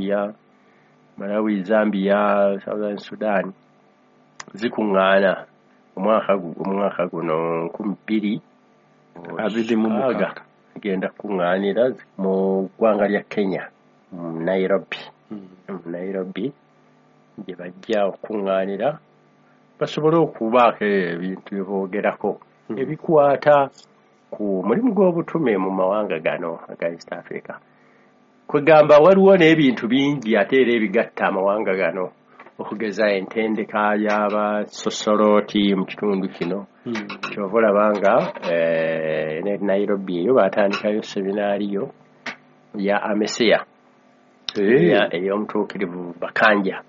Ethiopia, Malawi, Zambia, Southern Sudan zikuŋŋaana omwaka guno 2026 genda kuŋŋaanira mu ggwanga lya Kenya, Nairobi gye bajja okuŋŋaanira basobole okubaako ebintu bye boogerako ebikwata ku mulimu gw'obutume mu mawanga gano aga East Africa. Kwegamba waliwo n'ebintu bingi ate era ebigatta amawanga gano okugeza entendeka y'abasosolooti mu kitundu kino. Kyova olabanga ne Nairobi eyo baatandikayo seminaariyo ya Ameseya ey'omutuukirivu Bakanja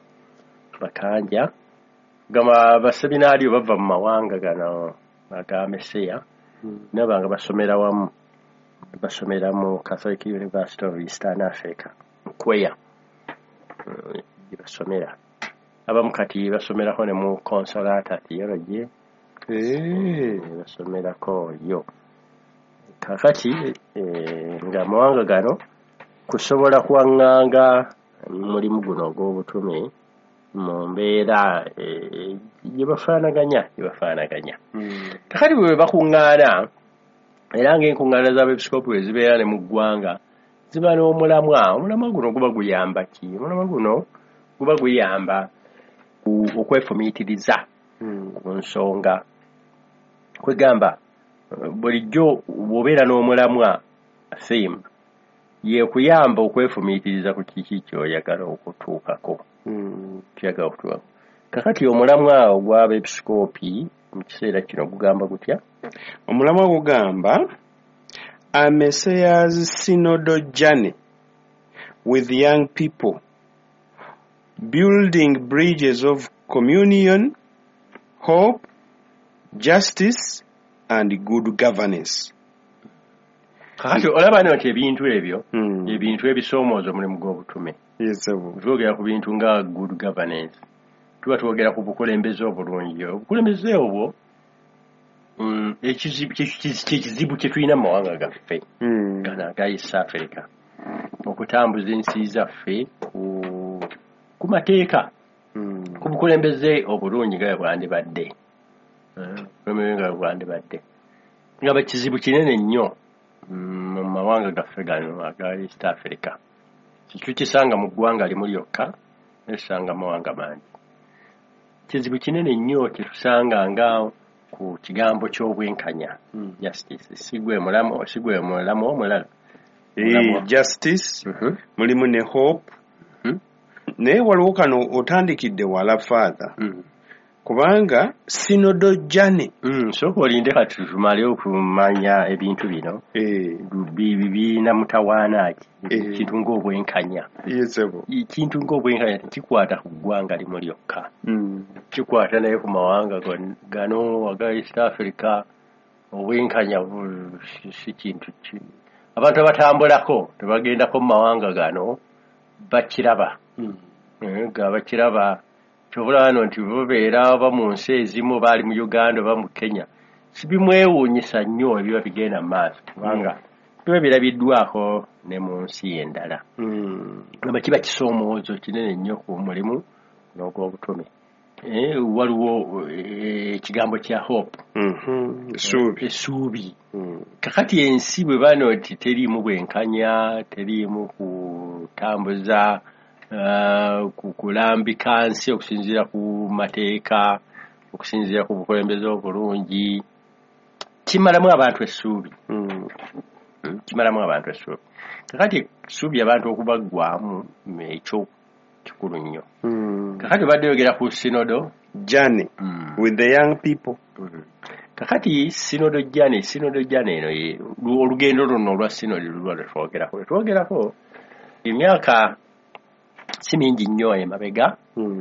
gama baseminaariyo bava mu mawanga gano aga Ameseya nabanga basomera wamu, basomera mu Catholic University of Eastern Africa Kweya basomera abamu kati basomerako ne mu Consolata Theology basomerako yo. Kakati nga mawanga gano kusobola kuwaŋŋanga mulimu guno ogw'obutume mu mbeera gye bafaanaganya. Kakati bwe bakuŋŋaana era ng'enkuŋŋaana z'abeepisikoopi bwe zibeera ne mu ggwanga ziba n'omulamwa guno guba guyamba ki? Omulamwa guno guba guyamba okwefumiitiriza ku nsonga. Kwegamba bulijjo bw'obeera n'omulamwa theme yeekuyamba okwefumiitiriza ku kiki ky'oyagala okutuukako. Kakati omulamwa ogw'abeepisikoopi mu kiseera kino gugamba gutya? Omulamwa gugamba A Messiah's Synodal Journey with Young People, Building Bridges of Communion, Hope, Justice and Good Governance. Kakati olaba nti ebintu ebyo ebintu ebisoomooza omulimu gw'obutume. Twogera ku bintu nga good governance, tuba twogera ku bukulembeze obulungi. Obukulembeze obwo ekizibu kye tulina mu mawanga gaffe gano aga East Africa, okutambuza ensi zaffe ku mateeka, ku bukulembeze obulungi nga bwandibadde nga kizibu kinene nnyo mu mawanga gaffe gano aga East Africa. Tukisanga mu ggwanga limu lyokka, nesanga mawanga mangi. Kizibu kinene nnyo kyetusanga nga ku kigambo ky'obwenkanya, justice. Sigwe mulamu omulala. Justice, mulimu ne hope. Naye waliwo kano otandikidde wala father. Kubanga synodal journey. Sooka olinde kati tumale okumanya ebintu bino. Bibina mutawaana ki. Kintu ng'obwenkanya. Kintu ng'obwenkanya kikwata ku ggwanga limu lyokka. Kikwata naye ku mawanga gano aga East Africa. Obwenkanya si kintu ki. Abantu abatambulako tebagendako mu mawanga gano bakiraba. Bakiraba. Kyobula wano nti bubeera oba mu nsi ezimu baali mu Uganda oba mu Kenya, sibimwewuunyisa nnyo ebiba bigenda mu maaso kubanga biba birabiddwako ne mu nsi endala. Gamba kiba kisoomoozo kinene nnyo ku mulimu n'ogw'obutume. Waliwo ekigambo kya hope, essuubi. Kakati ensi bwe bano nti teriimu bwenkanya, teriimu kutambuza kulambika nsi okusinziira ku mateeka, okusinziira ku bukulembeze obulungi, kimalamu abantu essuubi. Kakati essuubi abantu okubaggwamu ekyo kikulu nnyo. Kakati badde yogera ku synodal journey with the young people. Kakati synodal journey eno olugendo luno olwa synodal lulwa twogerako emyaka si mingi nnyo emabega.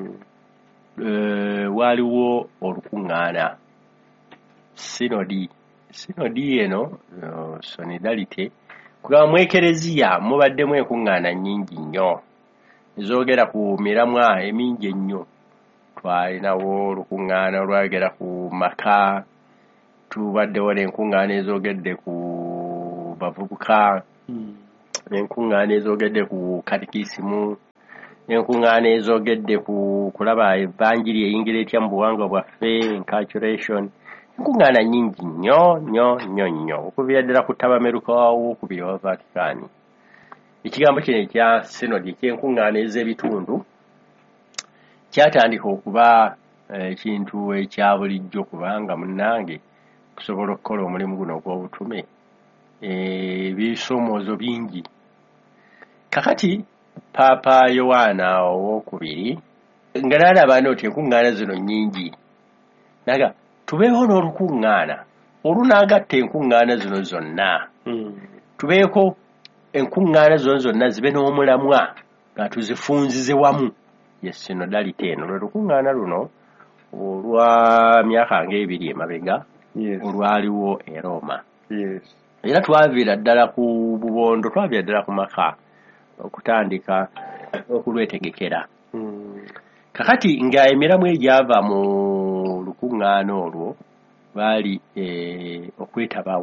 Waliwo olukuŋŋaana sinodi eno solidarity kugamba mu ekereziya mubaddemu enkuŋŋaana nnyingi nnyo ezoogera ku miramwa emingi ennyo. Twalinawo olukuŋŋaana olwagera ku maka, tubaddewo n'enkuŋŋaana ezoogedde ku bavubuka, n'enkuŋŋaana ezoogedde ku katikisimu, enkuŋŋaana ezoogedde ku kulaba evanjiri eyingira etya mu buwangwa bwaffe, enculturation. Enkuŋŋaana nnyingi nnyo okuviira ddala ku Tabameruka Owookubiri wa Vatican. Ekigambo kino ekya sinodi ekyenkuŋŋaana ez'ebitundu kyatandika okuba ekintu ekya bulijjo kubanga munnange okusobola okukola omulimu guno ogw'obutume ebisoomoozo bingi. Kakati Paapa Yowaana Owookubiri nga n'alaba nti enkuŋŋaana zino nnyingi naga tubeeho n'olukuŋŋaana olunaagatta enkuŋŋaana zino zonna. Tubeeko enkuŋŋaana zonna zibe n'omulamwa nga tuzifunzize wamu. Yes, synodality eno lwe lukuŋŋaana luno olwa myaka ng'ebiri emabega olwaliwo e Roma. Era twaviira ddala ku bubondo, twaviira ddala ku maka okutandika okulwetegekera. Kakati nga emiramwa egyava mu lukuŋŋaana olwo baali okwetaba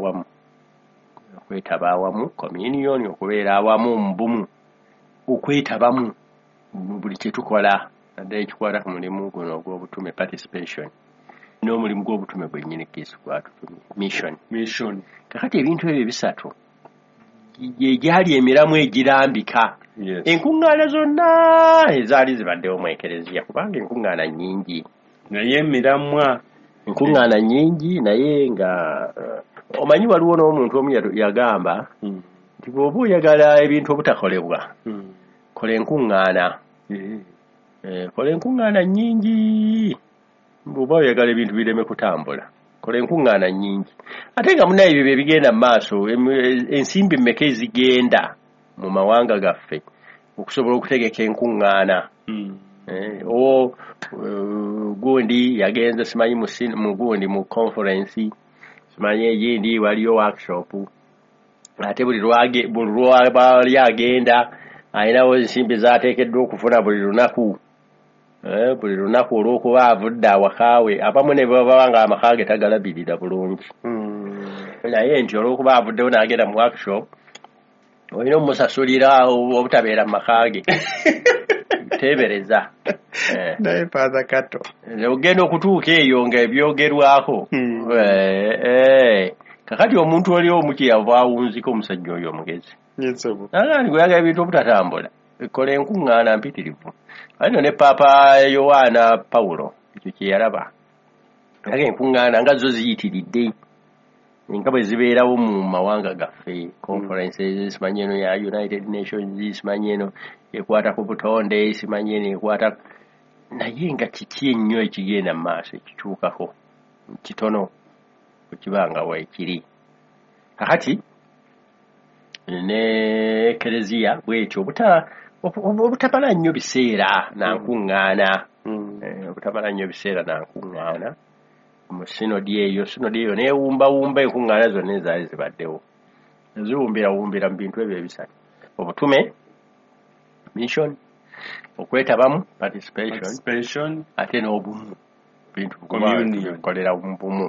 awamu communion, okubeera awamu mu bumu, okwetabamu mu buli kye tukola naddala ekikwata ku mulimu guno ogw'obutume, participation n'omulimu gw'obutume gwennyini Kristo gwatutumye, mission. Kakati ebintu ebyo bisatu gyali emiramu egirambika enkuŋŋaana zonna ezaali zibaddewo mu ekereziya, kubanga enkuŋŋaana nnyingi naye emiramwa enkuŋŋaana nnyingi naye nga omanyi waliwo n'omuntu omu yagamba nti bw'oba oyagala ebintu obutakolebwa kola enkuŋŋaana. Kola enkuŋŋaana nnyingi bw'oba oyagala ebintu bireme kutambula, kola enkuŋŋaana nnyingi. Ate nga munaye ebyo bye bigenda mu maaso, ensimbi mmeka ezigenda mu mawanga gaffe okusobola okutegeka enkuŋŋaana. Gundi yagenze simanyi mu gundi mu conference, simanyi egindi waliyo workshop, ate buli lwali agenda ayinawo ensimbi z'ateekeddwa okufuna buli lunaku olw'okuba avudde awakaawe. Abamu ne baba nga amaka ge tagalabirira bulungi, naye nti olw'okuba avuddewo n'agenda mu workshop olina omusasulira obutabeera mu maka ge. Teebereza naye Father Kato ogenda okutuuka eyo nga ebyogerwako. Kakati omuntu oli omu kyeyava awunzika omusajja oyo omugezi nagandi gweyagala ebintu obutatambula, kola enkuŋŋaana mpitirivu. Alino ne Paapa Yowaana Pawulo ekyo kye yalaba, aga enkuŋŋaana nga zo ziyitiridde nga bwe zibeerawo mu mawanga gaffe, conferences simanyi eno ya United Nations, simanyi eno ekwata ku butonde, simanyi eno ekwata, naye nga kiki ennyo ekigenda mu maaso ekikyukako kitono okibanga weekiri. Kakati ne Ekereziya bwetyo obutamala nnyo biseera na nkuŋŋaana, obutamala nnyo biseera na nkuŋŋaana mu sinodi eyo neewumbawumba enkuŋŋaana zonna ezaali zibaddewo, ziwumbira mu bintu ebyo ebisatu: obutume, mission, okwetabamu, participation, ate n'obumu, bintu bikolera mu bumu.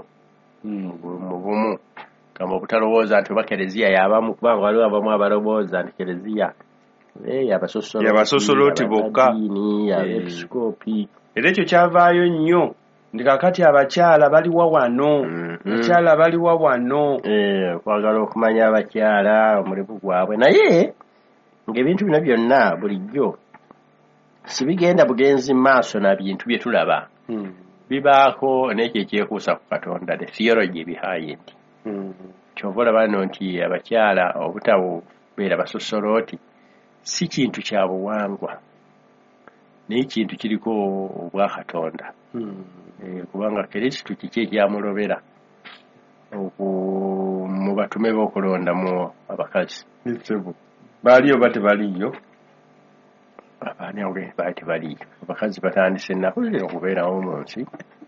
Kama obutalowooza nti oba kereziya y'abamu, kubanga waliwo abamu abalowooza nti kereziya yabasosoloti bokka, abepisikoopi. Era ekyo kyavaayo nnyo ndi kakati abakyala baliwa wano, abakyala baliwa wano, kwagala okumanya abakyala omulimu gwabwe. Naye ng'ebintu bino byonna bulijjo sibigenda bugenzi maaso na bintu bye tulaba, bibaako n'ekyo ekyekuusa ku Katonda, the theology behind. Kyova olaba nno nti abakyala obutabeera basosolooti si kintu kya buwangwa, naye kintu kiriko obwa Katonda. Kubanga Kristo kiki ekyamulobera mu batume b'okulondamu abakazi? Baaliyo ba tebaliyo? Abaani baali tebaliyo. Abakazi batandise ennaku zino okubeerawo mu nsi.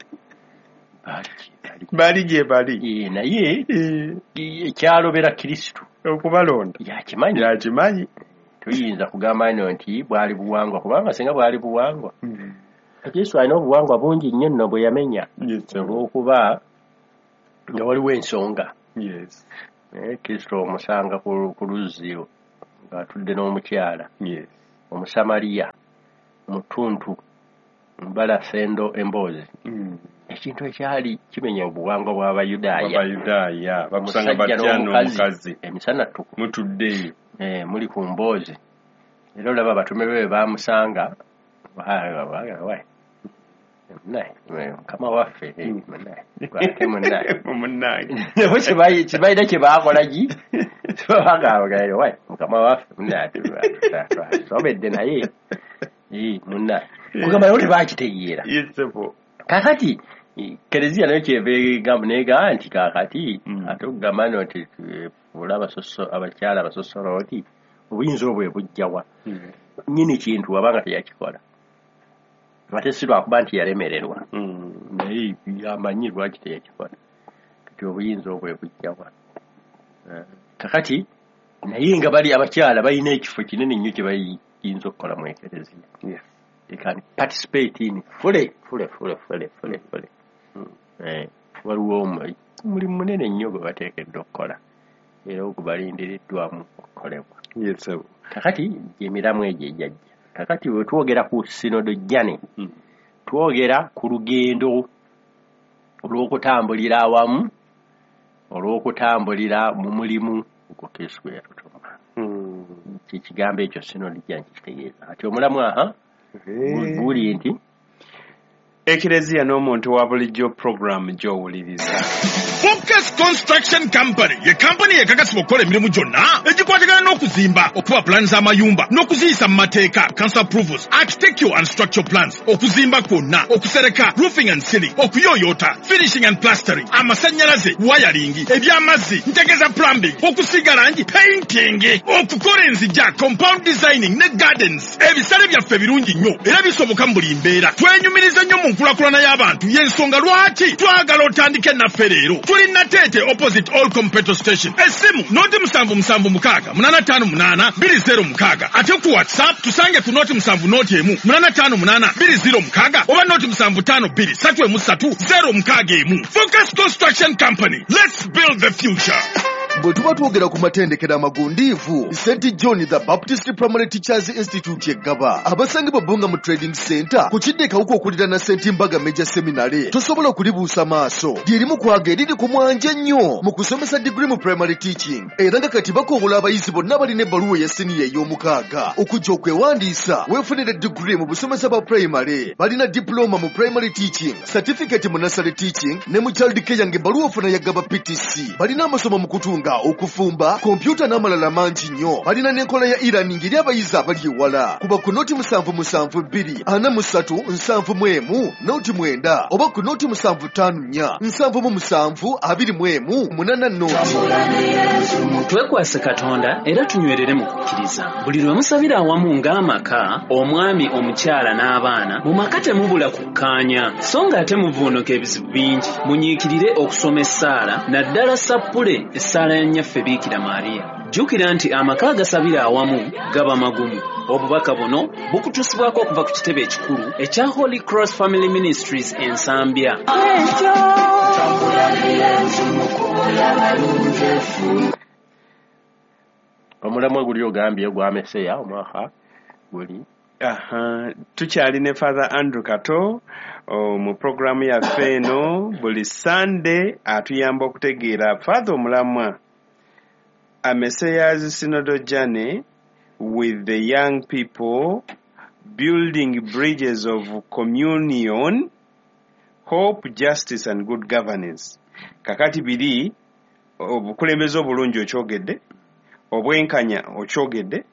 Baali gye bali. Naye ekyalobera Kristo okubalonda yakimanyi. Tuyinza kugamba nno nti bwali buwangwa, kubanga singa bwali buwangwa Kristo alina obuwangwa bungi nnyo nno bwe yamenya, olw'okuba nga waliwo ensonga. Kristo omusanga ku luzzi ng'atudde n'omukyala Omusamaliya Mutuntu Mbala Fendo Embozi ekintu ekyali kimenya obuwangwa bw'Abayudaaya bakusanga batyano omukazi emisana tuku mutudde muli ku mboozi era olaba abatume be bamusanga kama waffe kibaina kyebakolagi kibabagabagaire mukama waffe sobedde naye munnaye kugamba nayo tebakitegeera kakati Kereziya nayo kyeva neegamba nti kakati ate okugamba nti abakyala abasosolooti obuyinza obwo bujjawa nnyini kintu wabanga teyakikola ate si lwakuba nti yalemererwa naye amanyi lwaki teyakikola kati obuyinza obwo bujjawa kakati naye nga bali abakyala balina ekifo kinene nnyo kye bayinza okukola mu Ekereziya they can participate in fully waliwo omulimu munene nnyo gwe bateekeddwa okukola era ogubalindiriddwamu okukolebwa kakati emiramu egyo ejjajja kakati we twogera ku sinodo jjane twogera ku lugendo olw'okutambulira awamu olw'okutambulira mu mulimu ogwo Kristo gwe yatutuma kikigambo ekyo sinodo jjane kitegeeza ati omulamu guli nti Ekereziya n'omuntu wa bulijjo program gy'owuliriza. Focus Construction Company ye company ekakasibwa okukola emirimu gyonna egikwatagana n'okuzimba okuba plans z'amayumba n'okuziyisa mu mateeka council approvals architectural and structural plans okuzimba kwonna okusereka roofing and ceiling okuyooyoota finishing and plastering amasannyalaze wiring eby'amazzi ntegeza plumbing okusiga langi painting okukola enzija compound designing ne gardens ebisale byaffe birungi nnyo era bisoboka mu buli mbeera twenyumiriza nnyo mu nkulakulana y'abantu y'ensonga lwaki twagala otandike naffe leero tuli Natete opposite Olcom petrol station esimu noti 7755820 ate ku WhatsApp tusange ku noti 7 noti emu 85820 oba noti 7523130 Focus Construction Company, let's build the future. Bwe tuba twogera ku matendekero amagundiivu St. John the Baptist Primary Teachers Institute yeggaba abasangibwa Bunga mu Trading Center ku kiddekawuko okulira na St. Mbaga Major Seminary tosobola okulibuusa maaso lyerimu kwaga eriri ku mwanje nnyo mu kusomesa degree mu primary teaching era nga kati bakobola abayizi bonna balina ebbaluwa ya siniya ey'omukaaga okujja okwewandiisa weefunire degree mu busomesa bwa primary balina diploma mu primary teaching certificate mu nursery teaching ne mu child care ng'ebbaluwa ofuna yaggaba PTC balina amasomo mu kutunga okufumba kompyuta n'amalala mangi nnyo balina n'enkola ya e-learning eri abayizi abali ewala kuba ku noti 7724371 noti 9 oba ku noti 7547721 noti. Twekwase Katonda era tunywerere mu kukkiriza buli lwe musabira awamu ng'amaka omwami omukyala n'abaana mu maka temubula kukkaanya so nga ate muvuunuka ebizibu bingi munyiikirire okusoma essaala naddala sappule essaala ya nnyaffe Biikira Maariya. Jjukira nti amaka agasabira awamu gaba magumu. Obubaka buno bukutusibwako okuva ku kitebe ekikulu ekya Holy Cross Family Ministries Ensambya. Omulamu guli ogambye gwa Meseya omwaka guli tukyali ne Father Andrew Kato mu programu yaffe eno buli Sunday atuyamba okutegeera Father omulamwa a Messiah's Synodal journey with the young people, building bridges of communion, hope, justice and good governance. Kakati biri obukulembeze obulungi okyogedde, obwenkanya okyogedde,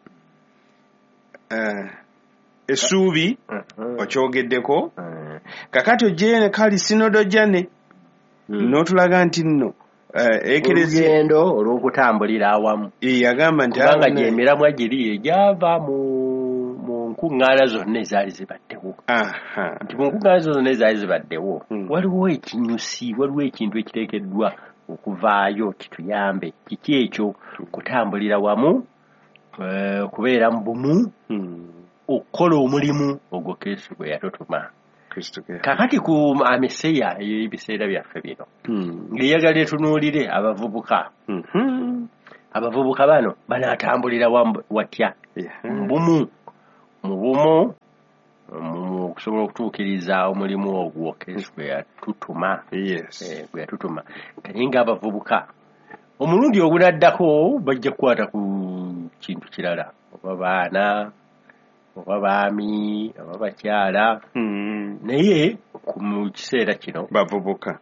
essuubi okyogeddeko, kakati ojjeyo kali Synodal journey n'otulaga nti nno Ekereziya olw'okutambulira awamu yagamba nti kubanga gy'emiramu egiri egyava mu nkuŋŋaana zonna ezaali zibaddewo nti mu nkuŋŋaana zonna ezaali zibaddewo waliwo ekinyusi waliwo ekintu ekiteekeddwa okuvaayo kituyambe kiki ekyo kutambulira wamu kubeera mu bumu okukola omulimu ogwo Kristo gwe yatutuma kakati ku Meseya ebiseera byaffe bino ng'eyagala etunuulire abavubuka abavubuka bano banaatambulira watya mu bumu okusobola okutuukiriza omulimu ogwo Kristo gwe yatutuma. Gwe yatutuma kati ng'abavubuka omulundi ogunaddako bajja kukwata ku kintu kirala, oba baana oba baami oba bakyala, naye mu kiseera kino abavubuka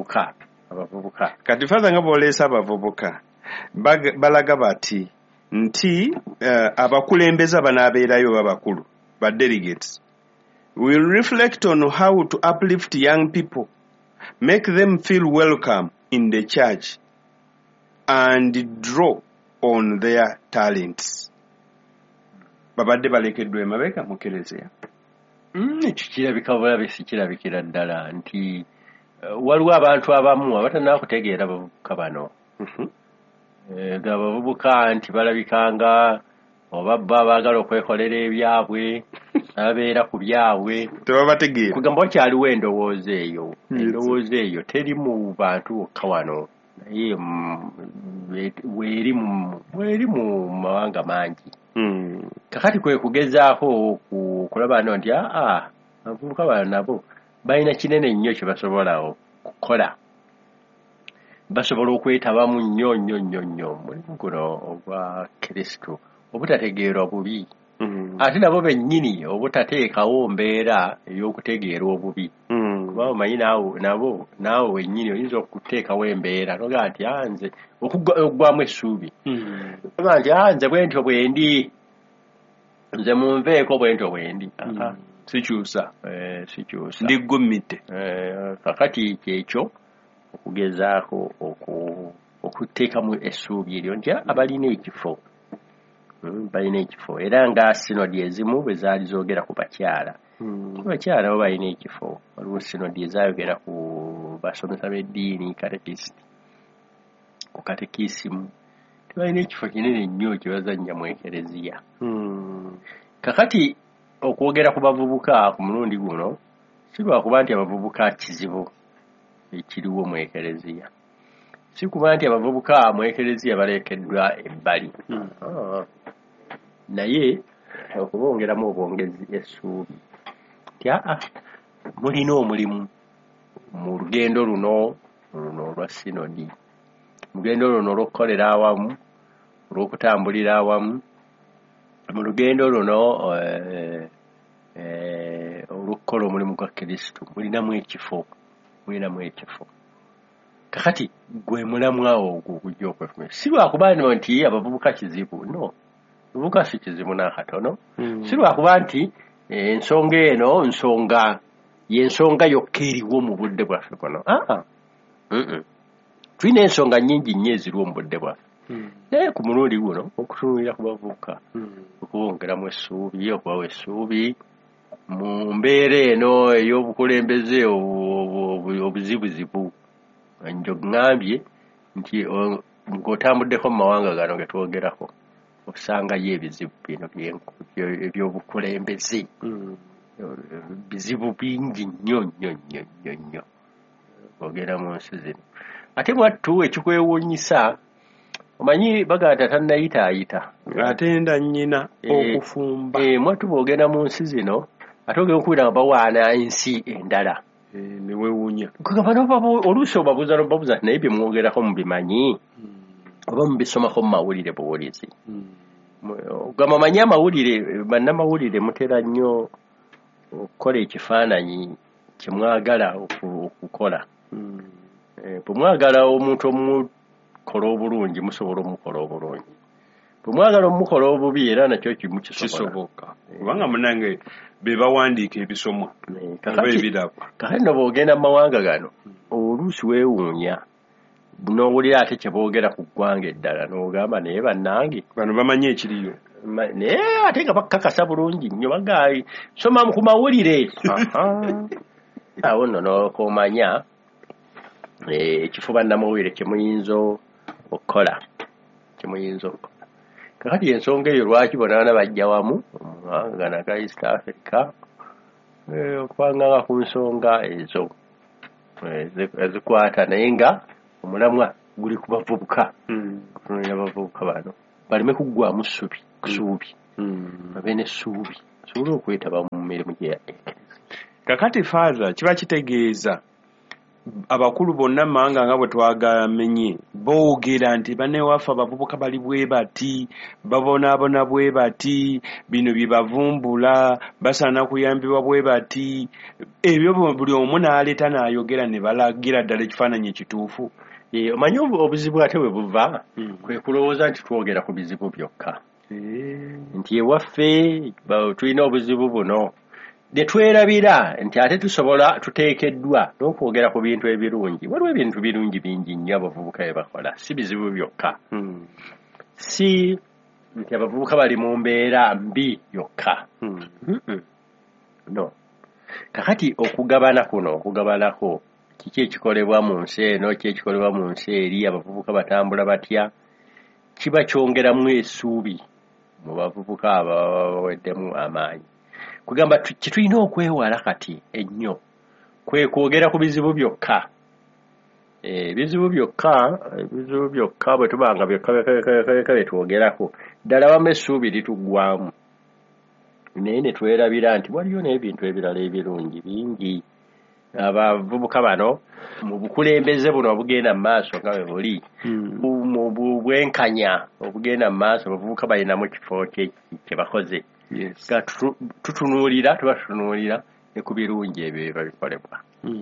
kati faza nga bw'oleesa abavubuka balaga bati nti abakulembeze abanaabeerayo babakulu ba delegates will reflect on how to uplift young people, make them feel welcome in the church and draw on their talents. Babadde balekeddwa emabega mu Kereziya. Kirabika bulabe si kirabikira ddala nti waliwo abantu abamu abatanaakutegeera abavubuka bano. Abavubuka nti balabikanga oba baagala okwekolera ebyabwe ababeera ku byabwe tebabategeera kugamba wakyaliwo endowooza eyo teri mu bantu bokka wano naye weeri mu mawanga mangi. Kakati kwe kugezaako kulaba no nti abavubuka bano nabo balina kinene nnyo kye basobola okukola, basobola okwetabamu nnyo mulimu guno ogwa Kristo obutategeerwa bubi, ate nabo bennyini obutateekawo mbeera ey'okutegeera obubi. Kuba omanyi naawe wennyini oyinza okuteekawo embeera noga nti nze okuggwamu essuubi oga nti nze bwentyo bwendi, nze munveeko bwentyo bwendi, sikyusa ndiggumidde. Kakati kyekyo okugezaako okuteekamu essuubi eryo nti abalina ekifo era nga sinodi ezimu bwe zaali zoogera ku bakyala. Abakyala bo balina ekifo. Waliwo sinodi ezaayogera ku basomesa b'eddiini ku katekisimu, tebalina ekifo kinene nnyo kye bazannya mu Ekereziya. Kakati okwogera ku bavubuka ku mulundi guno si lwakuba nti abavubuka kizibu ekiriwo mu Ekereziya, si kuba nti abavubuka mu Ekereziya balekeddwa ebbali, naye okubongeramu obwongezi essuubi nti mulina omulimu mu lugendo luno olwa sinodi, mu lugendo luno olw'okukolera awamu, olw'okutambulira awamu, mu lugendo luno olw'okukola omulimu gwa Kristo mulinamu ekifo. Kakati gwe mulamwa ogwo ogujja okwefuna si lwakuba nti abavubuka kizibu, no, abavubuka si kizibu n'akatono. Si lwakuba nti ensonga eno y'ensonga yokka eriwo mu budde bwaffe buno. Tulina ensonga nnyingi nnyo eziriwo mu budde bwaffe, naye ku mulundi guno okutunulira ku bavubuka okubongeramu essuubi, okubawa essuubi mu mbeera eno ey'obukulembeze obuzibuzibu. Njo ŋŋambye nti ng'otambuddeko mu mawanga gano ge twogerako osangayo ebizibu bino eby'obukulembeze, bizibu bingi nnyo ogenda mu nsi zino. Ate mwattu ekikwewuunyisa, omanyi baganda tannayitaayita atenda nnyina okufumba. Mwattu bw'ogenda mu nsi zino ate ogenda okubira nga bawaana ensi endala niwewuunya oluusi obabuuza naye bye mwogerako mubimanyi oba mubisomako mu mawulire buwulizi. Gamba manyi amawulire, bannamawulire mutera nnyo okukola ekifaananyi kye mwagala okukola. Bwe mwagala omuntu omukola obulungi musobola omukola obulungi, bwe mwagala omukola obubi era nakyo kisoboka. Kubanga munange be bawandiika ebisomwa ebiraba. Kakati no bw'ogenda mu mawanga gano oluusi weewuunya n'owulira ate kye boogera ku ggwanga eddala n'ogamba naye bannange bano bamanyi ekiriyo, naye ate nga bakakasa bulungi nnyo bagaayi soma ku mawulire. Awo nno n'okomanya ekifo bannamawulire kye muyinza okukola. Kakati ensonga eyo lwaki bonaana bajja wamu omwanga naga East Africa okwanganga ku nsonga ezo ezikwata, naye nga omulamwa guli ku bavubuka. Kutunulira abavubuka bano baleme kuggwamu kusuubi, babe n'essuubi, basobole okwetaba mu mirimu gye kakati father kiba kitegeeza abakulu bonna manga nga bwe twagamenye boogera nti banewaffe abavubuka bali bwe bati babonaabona bwe bati bino bye bavumbula basaana kuyambibwa bwe bati ebyo buli omu n'aleeta n'ayogera ne balagira ddala ekifaananyi ekituufu. Omanyi obuzibu ate bwe buva kwe kulowooza nti twogera ku bizibu byokka nti ewaffe tulina obuzibu buno ne twerabira nti ate tuteekeddwa n'okwogera ku bintu ebirungi. Waliwo ebintu birungi bingi nnyo abavubuka bye bakola, si bizibu byokka. Si nti abavubuka bali mu mbeera mbi yokka. No. Kakati okugabanako kiki ekikolebwa mu nsi eno, kiki ekikolebwa mu nsi eri, abavubuka batambula batya, kiba kyongeramu essuubi mu bavubuka abaweddemu amaanyi. Kugamba kitulina okwewala kati ennyo kwe kwogera ku bizibu byokka. Bizibu byokka bwe tubanga byokka betwogerako ddala wamu essuubi lituggwaamu. Naye ne twerabira nti waliyo n'ebintu ebirala ebirungi bingi. Abavubuka bano mu bukulembeze buno obugenda mu maaso nga bwe buli mu bwenkanya obugenda mu maaso abavubuka balinamu kifo kye bakoze. Tubatunuulira ne ku birungi ebyo bye babikolebwa.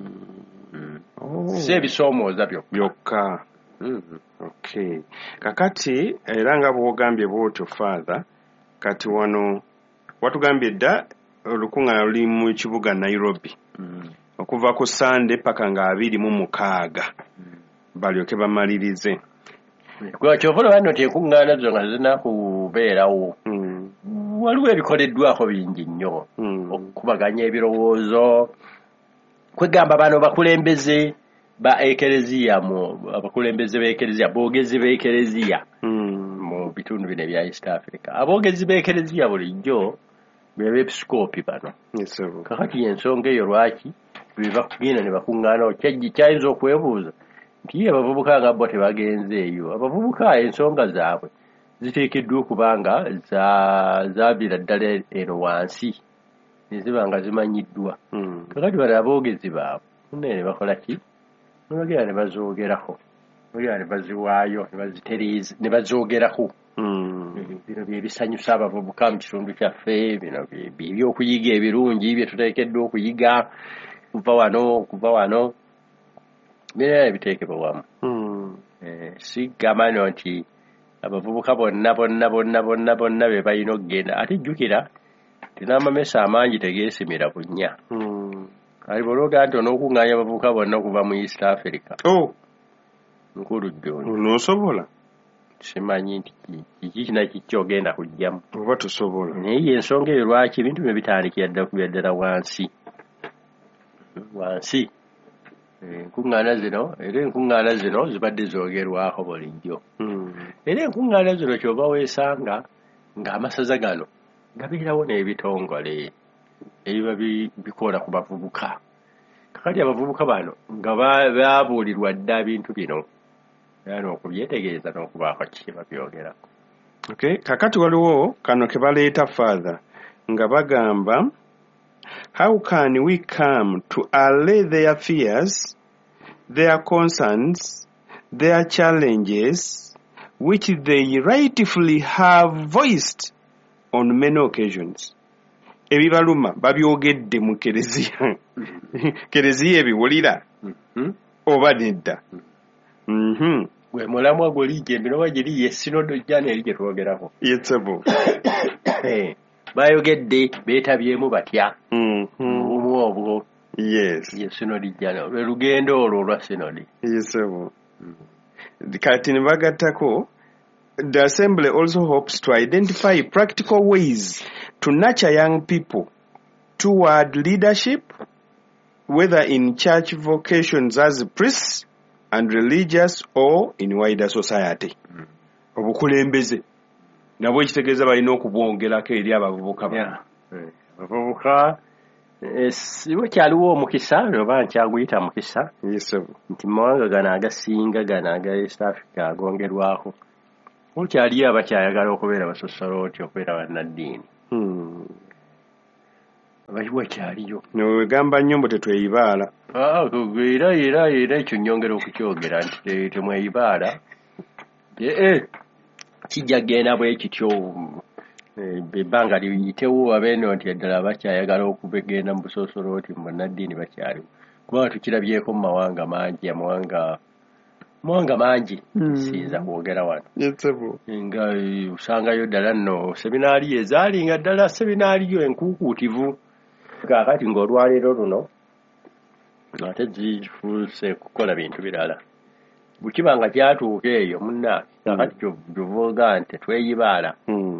Si ebisoomooza byokka. Okay. Kakati era nga bw'ogambye bw'otyo father, kati wano watugambye dda olukuŋŋaana luli mu kibuga Nairobi okuva ku Sande paka nga 26 balyoke bamalirize. Kyova olaba nti enkuŋŋaana zo nga zinakubeerawo waliwo ebikoleddwako bingi nnyo okukubaganya ebirowoozo. Kwegamba bano bakulembeze ba ekereziya abakulembeze b'ekereziya boogezi b'ekereziya mu bitundu bino ebya East Africa. Aboogezi b'ekereziya bulijjo bebepisikoopi bano. Kakati y'ensonga eyo lwaki bwe bakugenda ne bakuŋŋaanawo kyayinza okwebuuza nti abavubuka nga bo tebagenze eyo. Abavubuka ensonga zaabwe ziteekeddwa okuba nga zaabira ddala eno wansi ne ziba nga zimanyiddwa. Kakati bano aboogezi baabwe naye ne bakola ki? Ne bagenda ne bazoogerako, bagenda ne baziwaayo ne bazoogerako. Bino bye bisanyusa abavubuka mu kitundu kyaffe, bino by'ebyokuyiga ebirungi bye tuteekeddwa okuyiga kuva wano bino biteekebwa wamu. Si gamba nti abavubuka bonna be balina okugenda. Ate jjukira n'amamesa amangi tegeesimira bunnya. Kale bw'olwoga nti onookuŋŋaanya abavubuka bonna okuva mu East Africa. Nkulu jjoni. Onoosobola? Simanyi nti kiki kinakikyogenda kujjamu. Oba tosobola. Naye ensonga eyo lwaki ebintu bye bitandikira ddala wansi. Enkuŋŋaana zino zibadde zoogerwako bulijjo. Era enkuŋŋaana zino ky'oba weesanga ng'amasaza gano gabeerawo n'ebitongole ebiba bikola ku bavubuka. Kakati abavubuka bano nga baabuulirwa dda bintu bino era n'okubyetegereza n'okubaako kiki babyogerako. Okay. Kakati waliwo kano ke baleeta father nga bagamba how can we come to allay their fears, their concerns, their challenges which they rightfully have voiced on many occasions. Ebibaluma babyogedde mu kereziya. Kereziya ebiwulira oba nedda. Gwe mulamwa gw'oliiga embino wagiri ye sinodo jjana eri gye twogerako. Yetsebo. Bayogedde beetabyemu batya. Obumu obwo. Yes. Ye sinodi jjana. Lwe lugendo olwo olwa sinodi. Yetsebo. Kati ne bagattako, the Assembly also hopes to identify practical ways to nurture young people toward leadership, whether in church vocations as priests and religious or in wider society. Obukulembeze nabwo ekitegeeza balina okubwongerako eri abavubuka bano. Abavubuka kyaliwo omukisa oba nkyaguyita mukisa nti mawanga gano agasinga gano aga East Africa agongerwako mukyaliyo abakyayagala okubeera basosolooti okubeera bannaddiini. wakyaliyo nowegamba nnyo mbu tetweyibaala era ekyo nnyongera okukyogera nti temweyibaala kijja genda bwe kityo ebbanga liyitewo abeeno nti eddala bakyayagala okubegenda mu busoosolooti mu bannaddiini bakyaliwo kubanga tukirabyeko mu mawanga mangi sinza kwogera wano nga osangayo ddala nno seminaari ezaalinga ddala seminaariyo enkuukuutivu kaakati ng'olwaleero luno ate zifuuse kukola bintu birala bwe kiba nga kyatuuka eyo munnange kaakati kyovooga nti tetweyibaala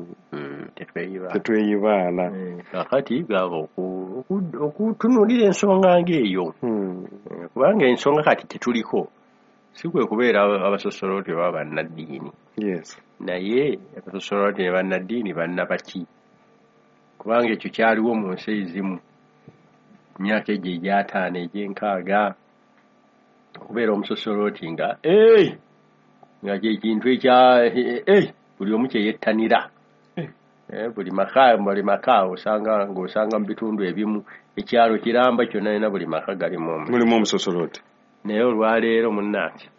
tetweyibaala kaakati gaaba okutunuulira ensonga ng'eyo kubanga ensonga kati tetuliko si kwe kubeera abasosolooti baba bannaddiini naye abasosolooti ne bannaddiini bannabaki kubanga ekyo kyaliwo mu nsi ezimu myaka egyo egy'ataano egy'enkaaga okubeera omusosolooti nga kyekintu ekya buli omu kyeyettanira buli maka osanga mu bitundu ebimu ekyalo kiramba kyonna nina buli maka mulimu omusosolooti naye olwaleero munnange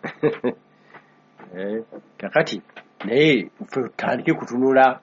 kakati naye tutandike kutunula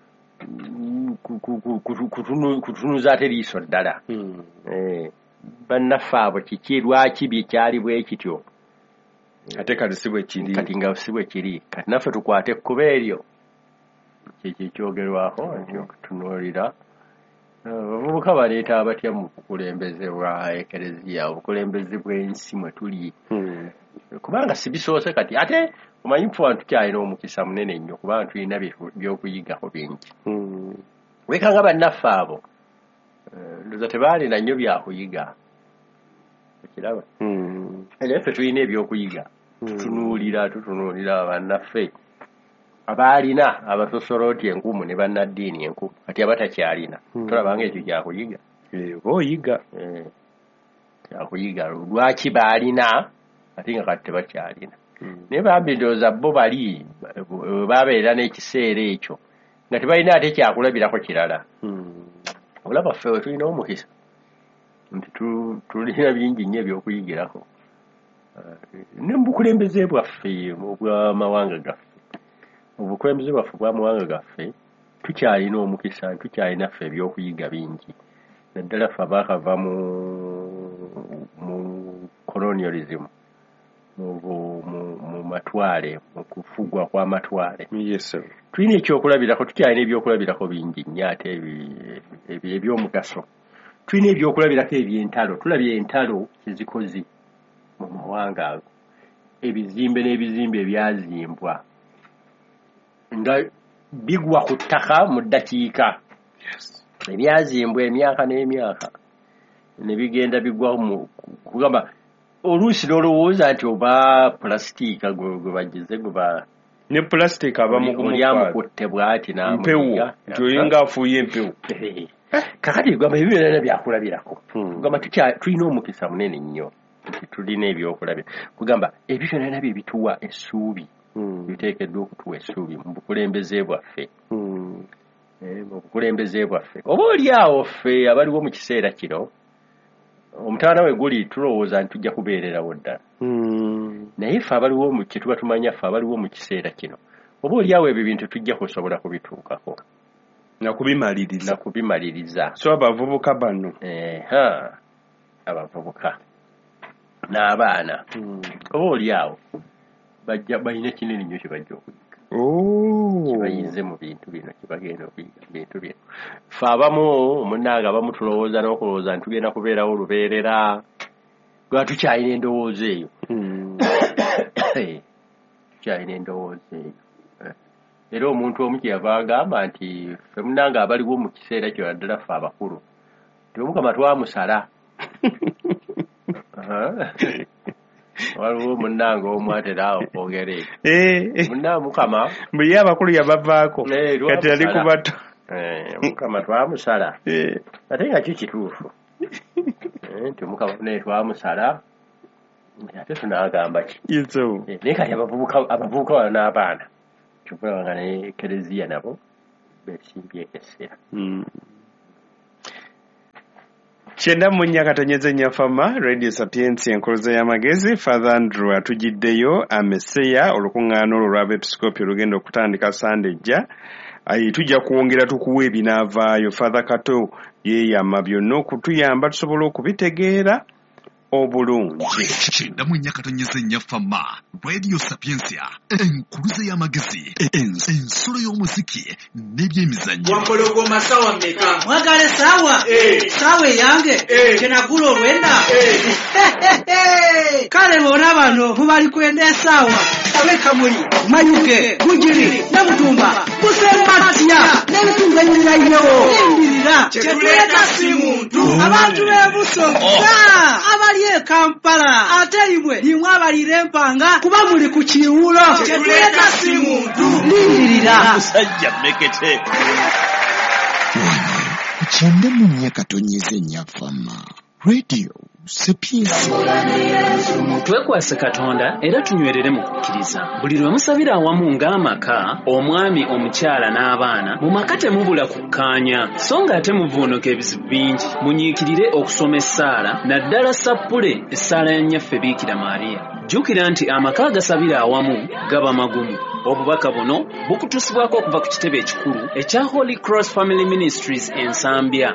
kutunuza ate liiso ddala bannaffe abo kiki lwaki byekyali bwe kityo ate kati si bwe kiri kati nga si bwe kiri kati naffe tukwate ekkuba eryo kyekyo ekyogerwako nti okutunuulira abavubuka baleeta abatya mu bukulembeze bwa ekereziya obukulembeze bw'ensi mwe tuli kubanga si bisoose kati ate omanyi tuba tukyalina omukisa munene nnyo kubanga tulina by'okuyigako bingi wekanga bannaffe abo ndoza tebaalina nnyo byakuyiga okiraba naye ffe tulina ebyokuyiga tutunuulira bannaffe abaalina abasosolooti enkumu ne bannaddiini enkumu kati abatakyalina tolabanga ekyo kyakuyiga oyiga kyakuyiga lwaki baalina ate nga kati tebakyalina naye bambi ndowooza bo bali babeera n'ekiseera ekyo nga tebalina ate kyakulabirako kirala olaba ffe we tulina omukisa nti tulina bingi nnyo ebyokuyigirako ne mu bukulembeze bwaffe obw'amawanga gaffe obukulembeze bwaffe bw'amawanga gaffe tukyalina omukisa tukyalina ffe ebyokuyiga bingi naddala ffe abaakava mu colonialism mu matwale mu kufugwa kw'amatwale tulina ekyokulabirako tukyalina ebyokulabirako bingi nnyo ate ebyomugaso tulina ebyokulabirako eby'entalo tulabye entalo kyezikozi mu mawanga ago ebizimbe n'ebizimbe ebyazimbwa nga bigwa ku ttaka mu ddakiika ebyazimbwa emyaka n'emyaka ne bigenda bigwa kugamba oluusi n'olowooza nti oba pulasitiika gwe bagize ne pulasitiika abamuyamukutte bw'ati mpewo nti oyinga afuuye empewo kakati gamba ebyo byonna byakulabirako kugamba tulina omukisa munene nnyo nti tulina ebyokulabira kugamba ebyo byonna nabyo bituwa essuubi biteekeddwa okutuwa essuubi mu bukulembeze bwaffe oba oli awo ffe abaliwo mu kiseera kino omutaana we guli tulowooza nti tujja kubeererawo ddala naye ffe abaliwo kyetuba tumanya ffe abaliwo mu kiseera kino oba oli awo ebyo bintu tujja kusobola kubituukako nakubimaliriza so abavubuka bano abavubuka n'abaana oba oli awo balina kinene nnyo kyebajja okuyiga kibayize mu bintu bino kyebagenda okuyiga mu bintu bino ffe abamu munnange abamu tulowooza n'okulowooza nti tugenda kubeerawo olubeerera lwa tukyalina endowooza eyo tukyalina endowooza eyo era omuntu omu kyeyava agamba nti ffe munnange abaliwo mu kiseera kyo naddala ffe abakulu nti omukama twamusala waliwo munnange omu atera awo kwogera ekyo munnange mukama buli abakulu yabavaako kati ali ku bato mukama twamusala ate nga kikituufu nti mukama naye twamusala ate tunaagamba ki naye kati abavubuka wano n'abaana kyokubanga ne ekereziya nabo beesimbye ekesera Kyenda mu nnya katonyeze nnyafama Radio Sapientia enkoloza y'amagezi Father Andrew atugiddeyo ameseya olukuŋŋaana olwo lw'abepisikoopi olugenda okutandika Sande ejja. Tujja kwongera tukuwa ebinaavaayo. Father Kato yeeyama byonna okutuyamba tusobole okubitegeera obulungi. Kyenda mu nnya katonyeze nnyafama Radio Sapientia enkuluze y'amagezi ensolo y'omuziki n'ebyemizannyo. Wampologoma sawa mmeka? Mwagale sawa? Sawa eyange? Kenagula olwenda? Kale bona bano mubali kwenda esawa. Abeka muli Mayuge, Gujiri, Namutumba, Musematia, n'ebitundu ebirirayo. Lindirira kyetuleta si muntu. Abantu b'ebusonga abali e Kampala ate imwe nimwe abalira empanga kuba muli ku kiwulo. Kyetuleta si muntu. Lindirira musajja mekete. Kyenda mu nnya katonyeze nnyafama Radio Sapientia. Twekwase Katonda era tunywerere mu kukkiriza. Buli lwe musabira awamu ng'amaka, omwami, omukyala n'abaana, mu maka temubula kukkaanya, so ng'ate muvuunuka ebizibu bingi. Munyiikirire okusoma essaala, naddala sappule essaala ya nnyaffe Biikira Maariya. Jjukira nti amaka agasabira awamu gaba magumu. Obubaka buno bukutusibwako okuva ku kitebe ekikulu ekya Holy Cross Family Ministries Ensambya.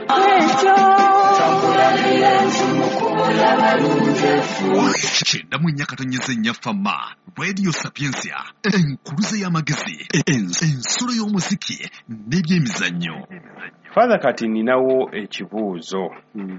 Kyenda mu nnya katonyeze nnyafama Radio Sapientia enkuluze y'amagezi ensolo y'omuziki n'ebyemizannyo. Father kati ninawo ekibuuzo.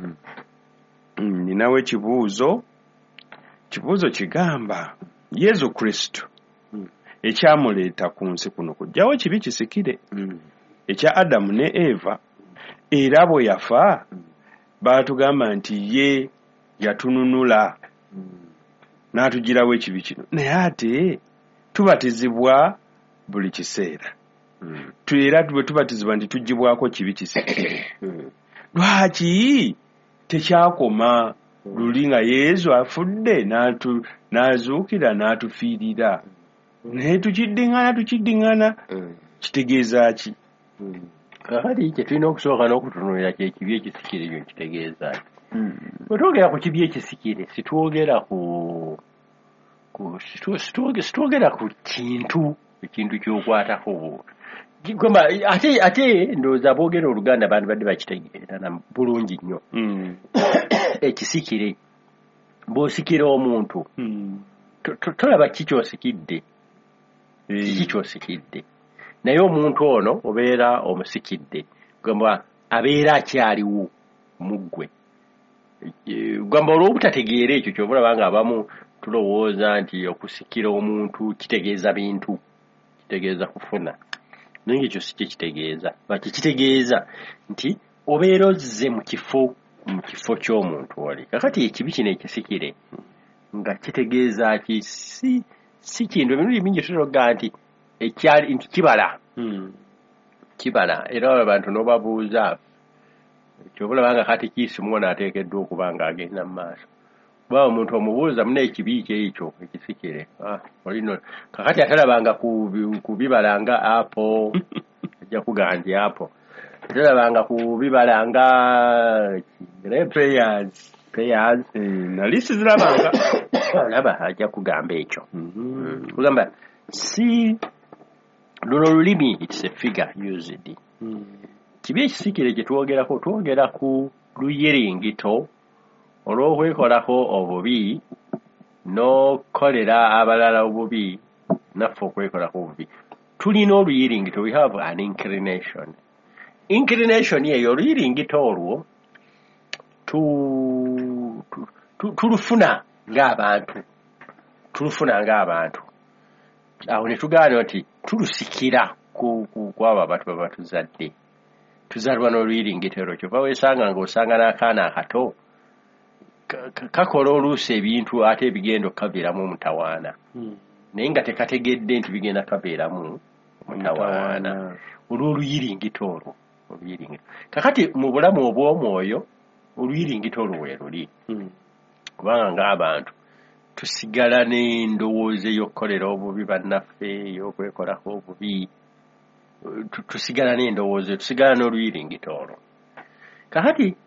Kibuuzo kigamba Yesu Kristo ekyamuleeta ku nsi kuno kujjawo kibi kisikire ekya Adamu ne Eva era bwe yafa baatugamba nti ye yatununula n'atugirawo ekibi kino naye ate tubatizibwa buli kiseera era bwe tubatizibwa nti tugibwako kibi kisikire lwaki tekyakoma luli nga Yesu afudde n'azuukira n'atufiirira naye tukiddiŋŋana kitegeeza ki? Kakati kye tulina okusooka n'okutunuulira kyekibi ekisikire ekyo kitegeeza ki? Bwe twogera ku kibi ekisikire situwogera situwogera ku ekintu ky'okwatako ate ndowooza boogera Oluganda abantu badde bakitegeera bulungi nnyo. Ekisikire bw'osikira omuntu tolaba kikyosikidde naye omuntu ono obeera omusikidde gamba abeera akyaliwo mu ggwe gamba olw'obutategeera ekyo ky'obulaba nga abamu tulowooza nti okusikira omuntu kitegeeza bintu kitegeeza kufuna naye ekyo si kye kitegeeza kitegeeza nti obeera ozze mu kifo ky'omuntu oli. Kakati ekibi kino ekisikire nga kitegeeza ki si kintu emirundi mingi tutoga nti kibala era abantu n'obabuuza kyobulaba nga kati kiisimu n'ateekeddwa okuba ng'agenda mu maaso kuba omuntu omubuuza muna ekibi ekyo ekisikire olino kakati atalabanga ku bibala nga apo ajja kugaa nti apo atalabanga ku bibala nga prayers nali sizirabanga alaba ajja kugamba ekyo kugamba si luno lulimi it's a figure used kibi ekisikire kye twogera ku luyiringito olw'okwekolako obubi n'okolera abalala obubi naffe okwekolako obubi tulina oluyiringito. We have an inclination eyo oluyiringito olwo tulufuna ng'abantu awo ne tugaana nti tulusikira ku abo abantu baba tuzadde tuzalwa n'oluyiringito olwo kyova weesanga ng'osanga n'akaana akato kakola oluusi ebintu ate ebigenda okukaviiramu omutawaana naye nga tekategedde nti bigenda kabeeramu omutawaana olw'oluyiringito olwo. Kakati mu bulamu obw'omwoyo oluyiringito olwo weeruli kubanga ng'abantu tusigala n'endowooza ey'okukolera obubi bannaffe ey'okwekolako obubi tusigala n'endowooza tusigala n'oluyiringito olwo. Kakati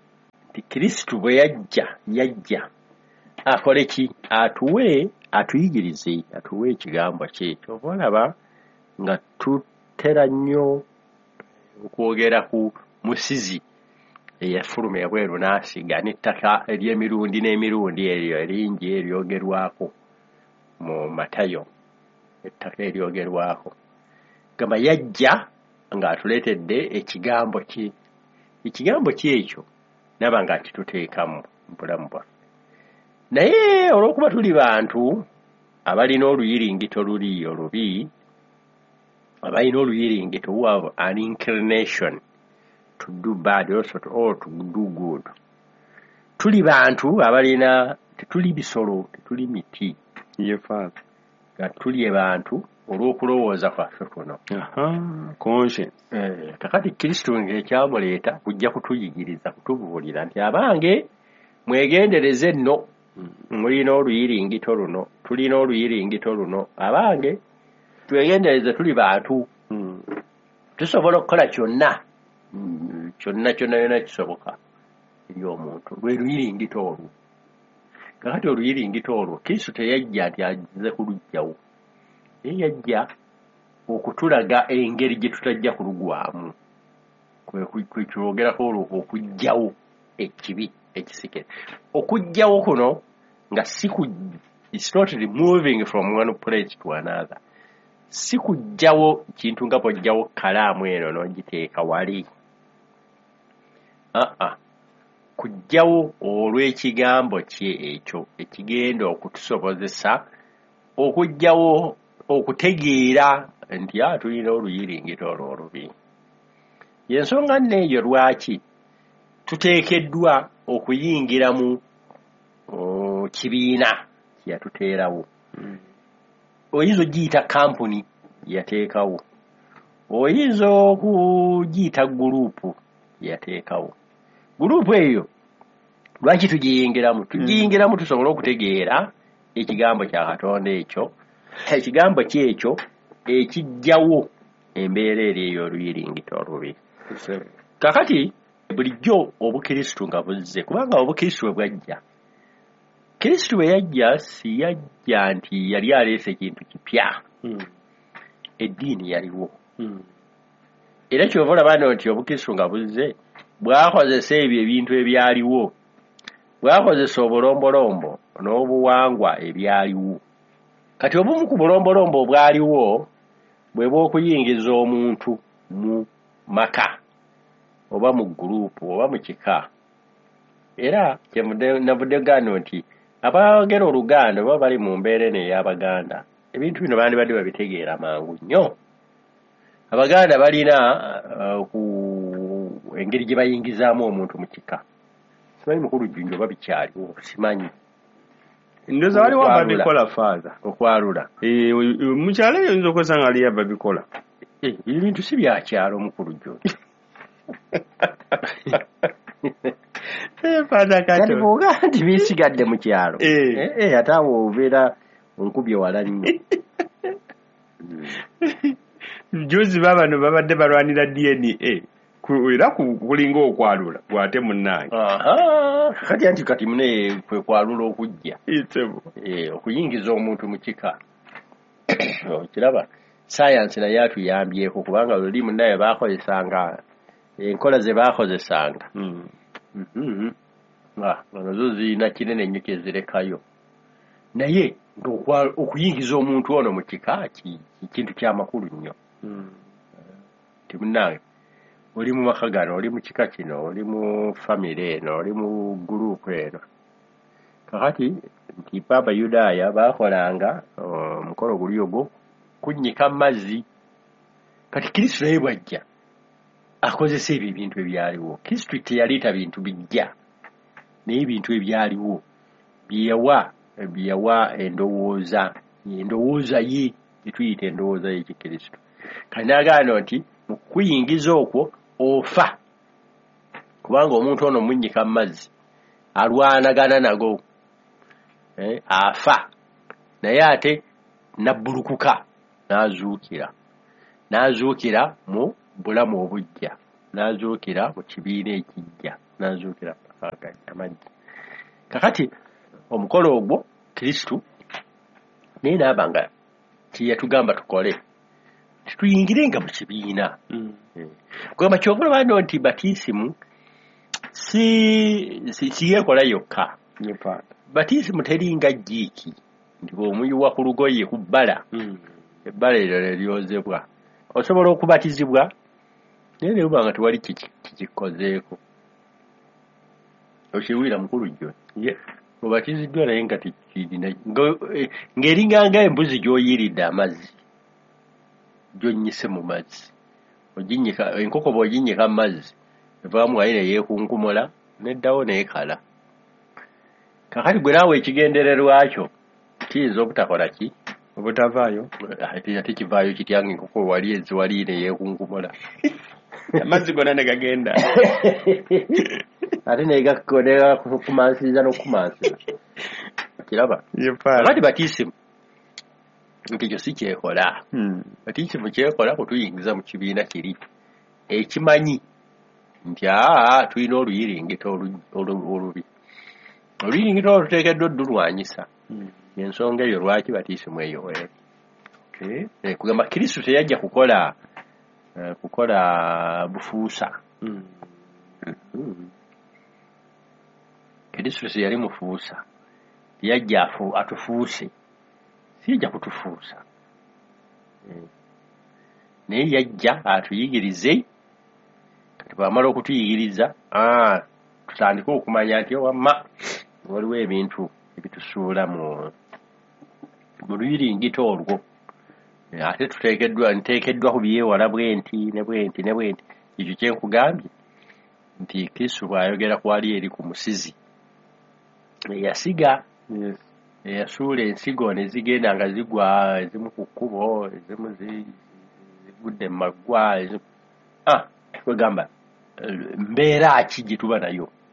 Kristo bwe yajja akole ki atuyigirize atuwe ekigambo kye obalaba nga tutera nnyo okwogera ku musizi eyafuluma ebweru n'asiga n'ettaka ery'emirundi n'emirundi eryo eringi eryogerwako mu Matayo ettaka eryogerwako gamba yajja ng'atuleetedde ekigambo kye ekyo naba nga kituteekamu mu bulamu bwaffe naye olw'okuba tuli bantu abalina oluyiringito luli olubi abalina oluyiringito who have an inclination to do bad or to do good tuli bantu abalina tetuli bisolo tetuli miti nga tuli bantu olw'okulowooza kwaffe kuno conscience kakati Kristo ng'ekyamuleeta kujja kutuyigiriza kutubuulira nti abange mwegendereze nno mulina oluyiringito luno tulina oluyiringito luno abange twegendereze tuli bantu tusobola okukola kyonna yonna kisoboka eri omuntu lwe luyiringito olwo kakati oluyiringito olwo Kristo teyajja nti agize kulugjawo naye yajja okutulaga engeri gye tutajja kulugwamu kwe kyogerako olwo okugjawo ekibi ekisikere okugjawo kuno nga it's not removing from one place to another si kugjawo kintu nga bw'ojjawo kalaamu eno n'ogiteeka wali kugjawo olw'ekigambo kye ekyo ekigenda okutusobozesa okugjawo okutegeera nti tulina oluyiringito olwo olubi y'ensonga nneeyo lwaki tuteekeddwa okuyingira mu kibiina kyeyatuteerawo oyinza ogiyita kampuni yateekawo oyinza okugiyita guruupu yateekawo guruupu eyo lwaki tugiyingiramu tusobole okutegeera ekigambo kya Katonda ekyo ekigambo kyekyo ekijjawo embeera eri ey'oluyiringito olubi kakati bulijjo obukristu nga buzze kubanga obukristu bwe bwajja Kristo bwe yajja si yajja nti yali aleese ekintu kipya eddiini yaliwo era kyova olaba nti obukristu nga buzze bwakozesa ebyo ebintu ebyaliwo bwakozesa obulombolombo n'obuwangwa ebyaliwo kati obumu ku bulombolombo obwaliwo bwe bw'okuyingiza omuntu mu maka oba mu guruupu oba mu kika era navudde gano nti abaagera Oluganda oba bali mu mbeera eno ey'Abaganda ebintu bino bandibadde babitegeera mangu nnyo Abaganda balina engeri gye bayingizaamu omuntu mu kika simanyi mukulu Jjunju oba bikyaliwo simanyi ndoza waliwo ababikola faaza okwalula mukyalo eyo oyinza okozesa nga aliyo ababikola ebintu si byakyalo mukulu Jjunju kati bw'oga nti bisigadde mu kyalo ate awo obeera onkubye wala nnyo juzi babano babadde balwanira DNA era kulinga okwalula bw'ate munnange kati mune kwe kwalula okujja okuyingiza omuntu mu kika kiraba sayansi naye atuyambyeko kubanga luli munnaye baakozesanga enkola ze baakozesanga nazo zirina kinene nnyo kyezirekayo naye okuyingiza omuntu ono mu kika kintu kyamakulu nnyo ti munnange oli mu maka gano oli mu kika kino oli mu famire eno oli mu guruupu eno kakati nti Papa Yudaaya baakolanga omukolo guli ogwo kunnyika mazzi kati Kristo naye bwajja akozesa ebyo ebintu ebyaliwo Kristo teyaleeta bintu bijja naye ebintu ebyaliwo byeyawa endowooza ye gyetuyita endowooza y'ekikristo kati n'agaana nti mu kuyingiza okwo ofa kubanga omuntu ono munnyika mu mazzi alwanagana nago afa naye ate nabbulukuka n'azuukira mu bulamu obujja n'azuukira mu kibiina ekijja n'azuukira amaggi kakati omukolo ogwo Kristo naye n'abanga kiyatugamba tukole tuyingirenga mu kibiina kugamba kyovula bano nti batisimu si yekola yokka batisimu teringa jjiiki nti bw'omuyiwa ku lugoye ku bbala ebbala eryo lyozebwa osobola okubatizibwa naye ne bubanga tewali kikikozeeko okiwira mukulu jjo obatiziddwa naye nga tekirina ng'eringanga embuzi gy'oyiridde amazzi gy'onnyise mu mazzi oginyika enkoko bw'oginyika mu mazzi evaamu wayi ne yeekunkumula neddawo neekala kakati gwe naawe ekigendererwa kyo kiyinza obutakola ki obutavaayo ate kivaayo kityanga enkoko wali eziwali ne yeekunkumula amazzi gonna ne gagenda ate negakonera kumansiriza n'okumansira kiraba kakati batiisimu nti ekyo si kyekola batiisimu kyekola kutuyingiza mu kibiina kiri ekimanyi nti tulina oluyiringito olubi oluyiringito olwo luteekeddwa oddulwanyisa ensonga eyo lwaki batiisimu eyo weeri kugamba Kristo teyajja kukola bufuusa Kristo teyali mufuusa yajja atufuuse siyajja kutufuusa naye yajja atuyigirize kati bw'amala okutuyigiriza tutandike okumanya nti wamma waliwo ebintu ebitusuula mu luyiringito olwo ate nteekeddwa ku byewala bwenti ne bwenti ekyo kyenkugambye nti Kristo bw'ayogera ku wali eri ku musizi eyasiga eyasuula ensigo ne zigenda nga zigwa ezimu ku kkubo ezimu zigudde mu maggwa kwegamba mbeera ki gye tuba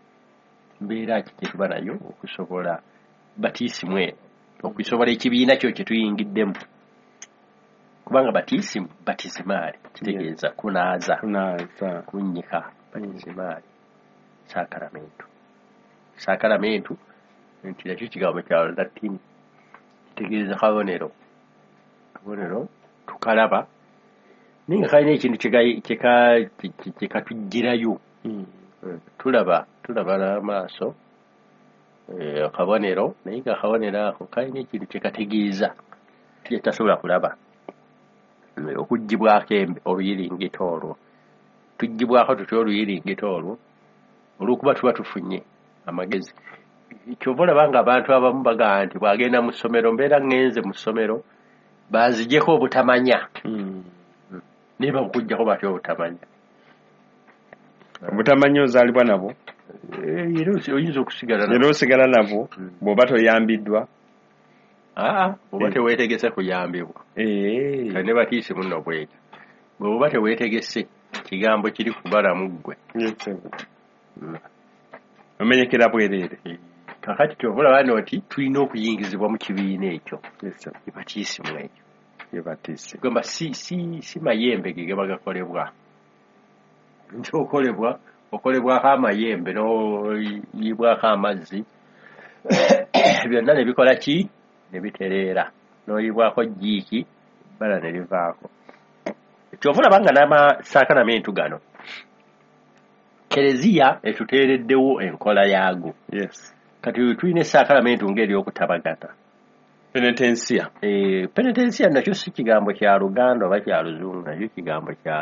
nayo okusobola batiisimu eno okusobola ekibiina kyo kye tuyingiddemu kubanga batiisimu batizimaali kitegeeza kunaaza kunnyika batizimaali saakaramentu nti nakyo kigambo kya Latini kitegeeza kabonero tukalaba naye nga kalina ekintu kyekatugirayo tulaba n'amaaso akabonero naye nga akabonero ako kalina ekintu kyekategeeza kyetasobola kulaba okuggibwako oluyiringito olwo tuggibwako tutya oluyiringito olwo olw'okuba tuba tufunye amagezi kyova olaba nga abantu abamu bagamba nti bw'agenda mu ssomero mbeera ngenze mu ssomero bazigyeko obutamanya naye bakuggyako batya obutamanya ozaalibwa nabo oyinza okusigala osigala nabo bw'oba toyambiddwa oba teweetegese kuyambibwa ne batiisimu nno bwekyo bw'oba teweetegese kigambo kiri kubalamu ggwe omenyekera bwereere kakati kyova olaba nti tulina okuyingizibwa mu kibiina ekyo ebatiisimu ekyo gamba si mayembe ge gaba gakolebwa nti okolebwako amayembe n'oyibwako amazzi byonna ne bikola ki ne bitereera n'oyibwako jjiiki bala ne livaako kyova olaba nga n'amasaakaramentu gano Kereziya etuteereddewo enkola yaago kati tulina esaakaramentu ng'eryokutabagata penetensiya nakyo si kigambo kya Luganda oba kya Luzungu nakyo kigambo kya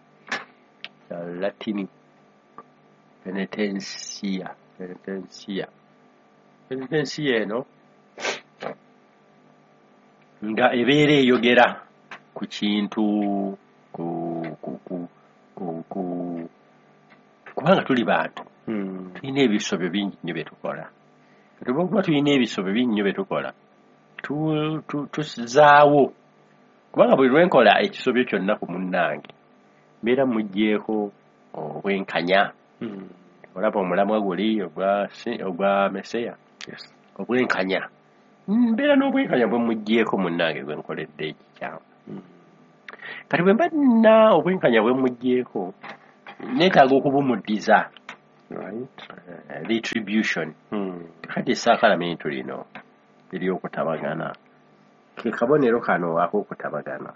Latini penetensiya eno nga ebeera eyogera ku kintu kubanga tuli bantu tulina ebisobyo bingi nnyo bye tukola tuba tulina ebisobyo bingi nnyo bye tukola tuzaawo kubanga buli lwenkola ekisobyo kyonna ku munnange mbeera muggyeko obwenkanya olaba omulamwa guli ogwa Meseya obwenkanya mbeera n'obwenkanya bwe muggyeko munnange gwe nkoledde ekikyamu kati bwe mba nina obwenkanya bwe muggyeko neetaaga okubumuddiza retribution kati sakalamento lino liri okutabagana ke kabonero kano akokutabagana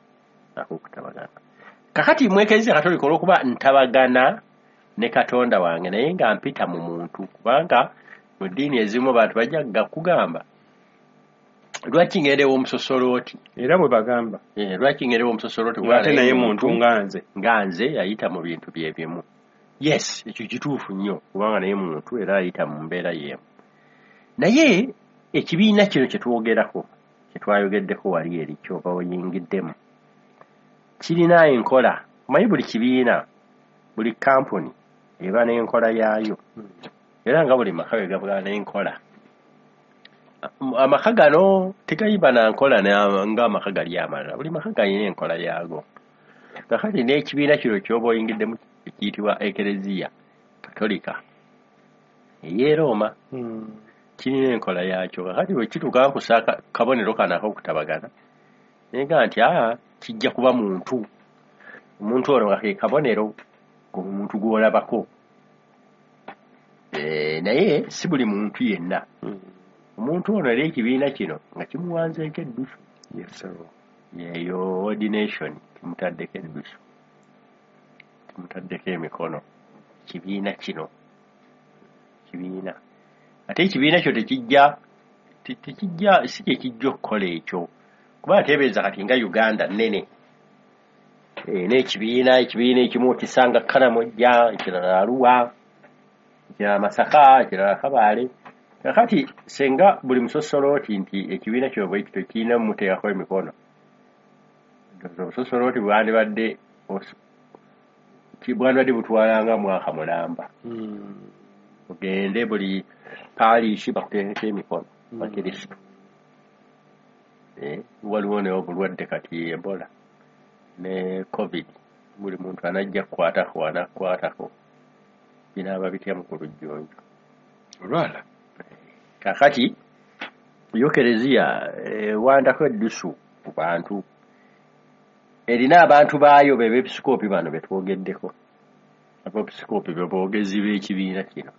kakati mwekezi katolika olwokuba ntabagana ne Katonda wange naye nga mpita mu muntu kubanga mu ddiini ezimu abantu bajja kugamba lwaki ngendewo omusosolooti era bwe bagamba lwaki ngendewo omusosolooti ate naye muntu nganze yayita mu bintu byebimu yes ekyo kituufu nnyo kubanga naye muntu era ayita mu mbeera y'emu naye ekibiina kino kyetwogerako kyetwayogeddeko wali eri kyoba oyingiddemu kirina enkola omanyi buli kibiina buli kampuni eba n'enkola yaayo era nga buli maka gabula n'enkola amaka gano tegayiba na nkola ng'amaka gali amalala buli maka galina enkola yaago kakati n'ekibiina kino kyoba oyingiddemu ekiyitibwa ekereziya katolika ey'e Roma kirina enkola yaakyo kakati bwe kituuka nkusaka kabonero kanako okutabagana naye nti kijja kuba muntu omuntu ono nga ke kabonero omuntu gw'olabako naye si buli muntu yenna omuntu ono era ekibiina kino nga kimuwanzeeko eddusu yeyo ordination kimutaddeko eddusu kimutaddeko emikono kibiina kino kibiina ate ekibiina kyo tekijja si kyekijja okukola ekyo kuba ateebereza kati nga Uganda nnene n'ekibiina ekimu okisanga Karamojja ekirala Arua ekirala Masaka ekirala Kabale kakati senga buli musosolooti nti ekibiina kyo bwe kityo kirina mumuteekako emikono obusosolooti bwandibadde butwalanga mwaka mulamba ogende buli paalishi bakuteekeko emikono bakirisitu waliwo n'obulwadde kati Ebola ne COVID buli muntu anajja kukwatako binaaba bitya mu kulujjonjo olwala kakati yokereziya wandako eddusu ku bantu erina abantu baayo bebepisikoopi bano betwogeddeko abepisikoopi beboogezi b'ekibiina kino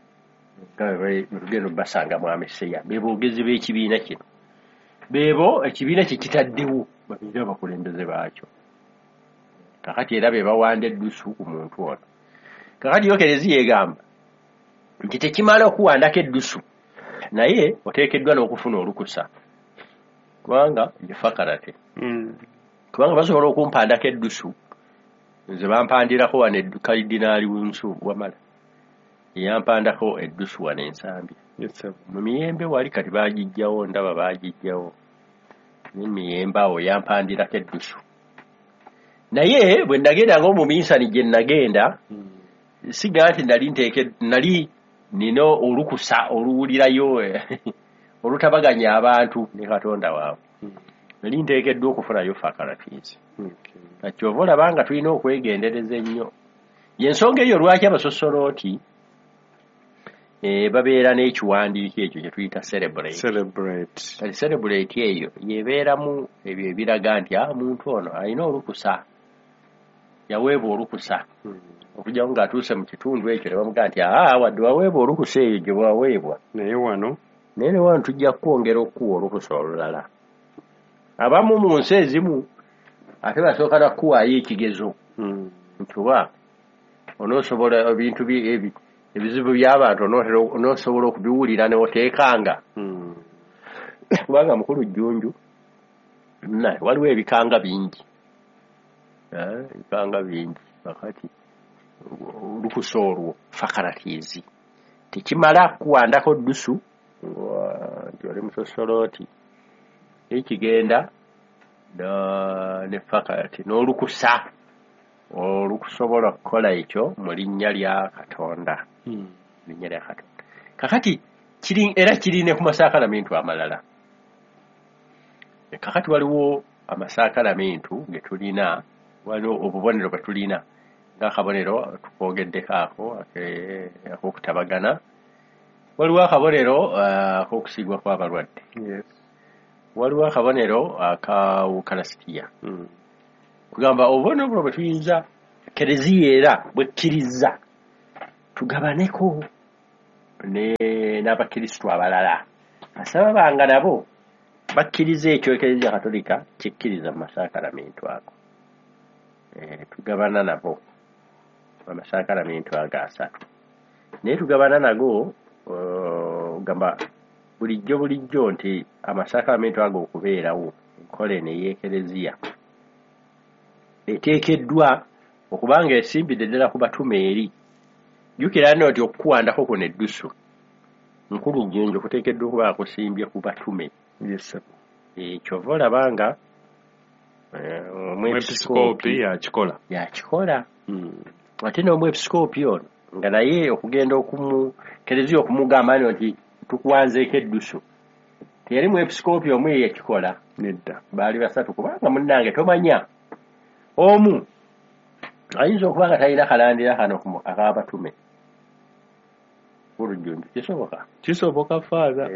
lugendo basanga mu ameseya beboogezi b'ekibiina kino beebo ekibiina kye kitaddewo babiina abakulembeze baakyo kakati era be bawanda eddusu ku muntu ono kakati yokereziya egamba nti tekimala okuwandako eddusu naye oteekeddwa n'okufuna olukusa kubanga yefakarate kubanga basobola okumpandako eddusu nze bampandirako wano kalidinaali wunsu wamala eyampandako eddusu wano ensambi mu miyembe wali kati baagijjawo ndaba baagijjawo nemiyembe awo yampandirako eddusu naye bwe nagendanga omuminsani gye nagenda siga nti nali nina olukusa oluwulirayo olutabaganya abantu ne Katonda waabwe nali nteekeddwa okufunayo fakalatiisi kakyova olaba nga tulina okwegendereza ennyo yensonga eyo lwaki abasosolooti babeera n'ekiwandiiko ekyo kye tuyita kati celebrate eyo yebeeramu ebyo ebiraga nti muntu ono alina olukusa yaweebwa olukusa okujjawo ng'atuuse mu kitundu ekyo ne bamugaa nti wadde waweebwa olukusa eyo gye bwaweebwa naye wano tujja kwongera okuwa olukusa olulala abamu mu nsi ezimu ate basooka nakuwaayo ekigezo ntuba onoosobola ebintu ebizibu by'abantu onoosobola okubiwulira neoteekanga kubanga mukulu Jjunju waliwo ebikanga bingi kakati olukusa olwo fakalatiizi tekimala kuwandako ddusu nti oli musosolooti ekigenda ne fakalati n'olukusa olukusobola okukola ekyo mu linnya lya Katonda kakati kirine ku masaakalamentu amalala kakati waliwo amasaakalamentu ge tulina waliwo obubonero bwe tulina ng'akabonero tukwogeddeko ak'okutabagana waliwo akabonero ak'okusiigwa kw'abalwadde waliwo akabonero aka Ukalasitiya kugamba obubonero buno bwe tuyinza kereziya era bwekkiriza tugabaneko n'abakristo abalala asaba banga nabo bakkiriza ekyo Eklezia Katolika kikkiriza mu masakalamento ago tugabana nabo amasakalamento ago asatu naye tugabana nago gamba bulijjo nti amasakalamento ago okubeerawo enkola eno ey'Eklezia eteekeddwa okubanga esimbidde ddala ku batume eri jjukira nti okukuwandako kuno eddusu nkulu nnyo kuteekeddwa okuba kusimbye ku batume kyova olabanga omwepisikoopi yakikola ate n'omwepisikoopi ono nga naye okugenda Eklezia okumugamba nti tukuwanzeeko eddusu teyali mwepisikoopi omu eyakikola nedda baali basatu kubanga munnange tomanya omu ayinza okuba nga talina kalandira kano ak'abatume olujjunju kisoboka faaza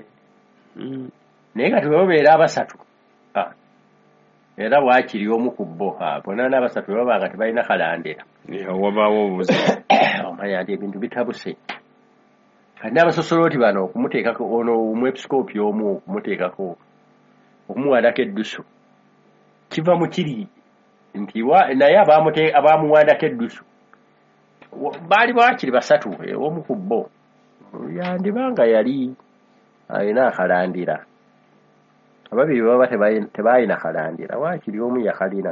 naye nga tebabeera abasatu era waakiri omu ku bo bonna n'abasatu baba nga tebalina kalandira wabaawo obuzibu omanya nti ebintu bitabuse kati n'abasosolooti bano okumuteekako ono omwepisikoopi omu okumuteekako okumuwandako eddusu kiva mu kiri nti naye abaamuwandako eddusu baali bakiri basatu omu ku bo yandibanga yali alina akalandira ababiri baba tebalina kalandira waakiri omu yakalina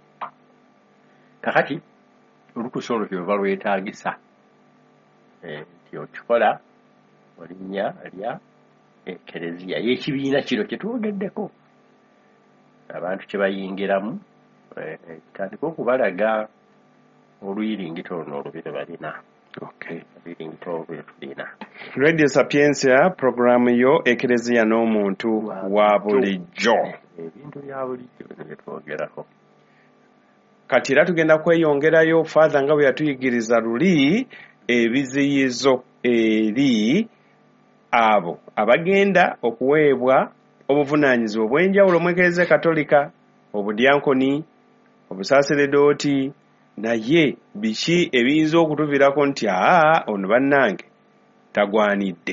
kakati olukusa olwo kyova lwetaagisa nti okikola olinnya lya Eklezia y'ekibiina kino kyetwogeddeko abantu kye bayingiramu tandika okubalaga oluyiringito luno olubire balina oluyiringito olubire tulina Radio Sapiensia programu yo Eklezia n'omuntu wa bulijjo ebintu bya bulijjo byetwogerako kati era tugenda kweyongerayo father nga bwe yatuyigiriza luli ebiziyizo eri abo abagenda okuweebwa obuvunaanyizibwa obw'enjawulo mu Eklezia Katolika obudyankoni obusaaseredooti naye biki ebiyinza okutuviirako nti ono bannange tagwanidde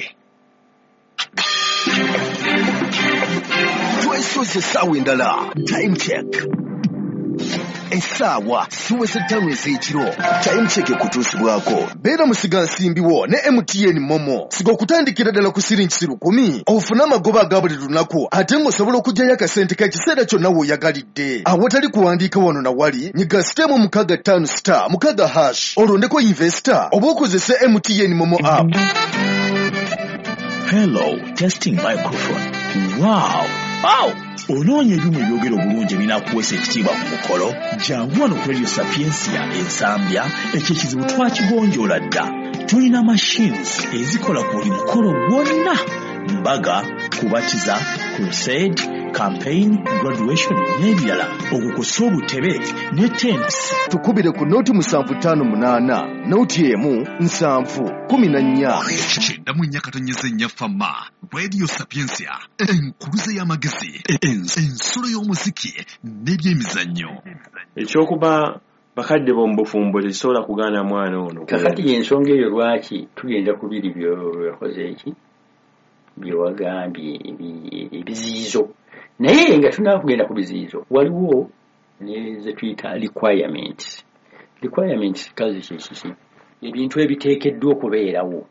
twesoze essaawa endala time check essaawa siweze 5 ez'ekiro time check ekutuusibwako beera musigansimbiwo ne MTN Momo siga okutandikira ddala ku siringi 10 ofune amagoba aga buli lunaku ate ng'osobola okugyayo akasente ka kiseera kyonna w'oyagalidde awatali kuwandiika wano na wali nyiga sitemu 65*6 olondeko investor oba okozese MTN Momo app. Hello, testing microphone. Wow. Onoonya ebimu ebyogera obulungi ebinakuweesa ekitiibwa ku mukolo jangu wano ku Radio Sapiensia ensambya ekyo ekizibu twakigonjoola dda tulina machines ezikola ku buli mukolo gwonna mbaga kubatiza crusade campaign graduation n'ebirala okukusa obutebe ne tents tukubire ku noti 758 noti emu 714 Damu nyakatonyeze nyafama Radio Sapiensia enkuluze y'amagezi ensolo y'omuziki n'ebyemizannyo ekyokuba bakadde bombufumbo tekisobola kugaana mwana ono kakati y'ensonga eyo lwaki tugenda ku biri byokoze eki byewagambye ebiziizo naye nga tunakugenda ku biziizo waliwo ze tuyita requirements kazi kiki ebintu ebiteekeddwa okubeerawo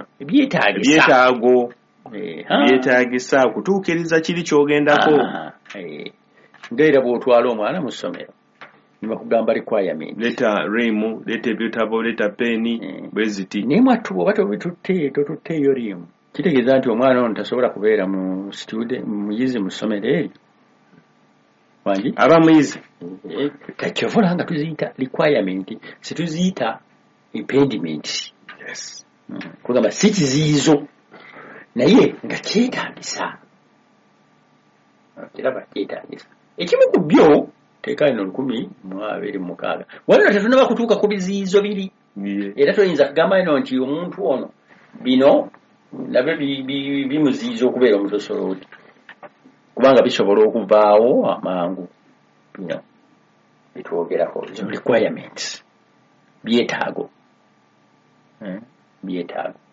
byetaagisa kutuukiriza kiri kyogendako ngaera bw'otwala omwana mu ssomero nibakugamba requirement leta rimu leta ebyetabo leta peni bweziti naye mwattu bw'oba totutteeyo rimu kitegeeza nti omwana ono tasobola kubeera muyizi mu ssomero eri wangi aba muyizi kakyovola nga tuziyita requirement situziyita impediment kugamba si kiziizo naye nga kyetaagisa kiraba kyetaagisa ekimu ku byo teeka ino 126 waliwo tetunaba kutuuka ku biziizo biri era toyinza kugamba ino nti omuntu ono bino nabyo bimuziiza okubeera omusosolooti kubanga bisobola okuvaawo amangu bino bitwogerako requirements byetaago byetaaga